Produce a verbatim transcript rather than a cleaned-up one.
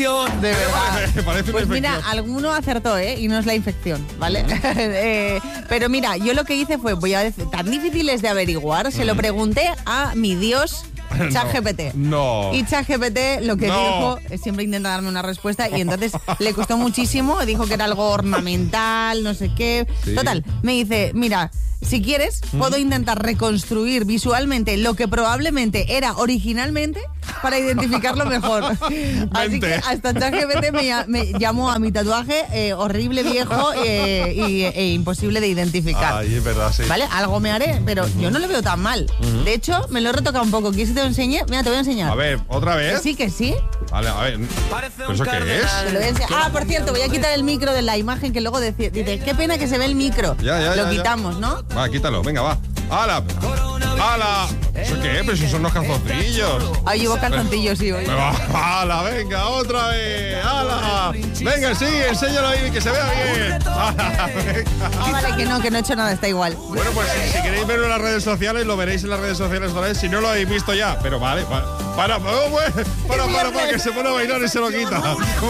De verdad. Me parece Pues una mira, infección. alguno acertó, ¿eh? Y no es la infección, ¿vale? Eh, pero mira, yo lo que hice fue, voy a decir, tan difícil es de averiguar, se lo pregunté a mi Dios, ChatGPT. No. Y ChatGPT lo que No. dijo, eh, siempre intenta darme una respuesta y entonces le costó muchísimo, dijo que era algo ornamental, no sé qué. Sí. Total, me dice, mira, si quieres, puedo intentar reconstruir visualmente lo que probablemente era originalmente para identificarlo mejor. Así que hasta ChatGPT me, lla- me llamó a mi tatuaje eh, horrible, viejo eh, y, e imposible de identificar. Ay, es verdad, sí. ¿Vale? Algo me haré, pero yo no lo veo tan mal. De hecho, me lo he retocado un poco. ¿Quieres que te lo enseñe? Mira, te voy a enseñar. A ver, ¿otra Que vez? sí, que sí. Vale, a ver. ¿Pero eso qué es? Te lo voy a enseñar. Ah, por cierto, voy a quitar el micro de la imagen que luego dice, dice qué pena que se ve el micro. Ya, ya, lo ya, ya. quitamos, ¿no? Va, quítalo, venga, va. ¡Hala! ¡Hala! ¿Eso qué es? Pero si son los calzoncillos. Ah, llevo calzoncillos, sí, hoy. ¡Hala! Venga, otra vez. ¡Hala! Venga, sí, enséñalo ahí, que se vea bien. ¡Hala! Venga. Ah, vale, que no, que no he hecho nada, está igual. Bueno, pues si, si queréis verlo en las redes sociales, lo veréis en las redes sociales otra vez. Si no lo habéis visto ya, pero vale, para, para, para, para, para, para que se pone a bailar y se lo quita.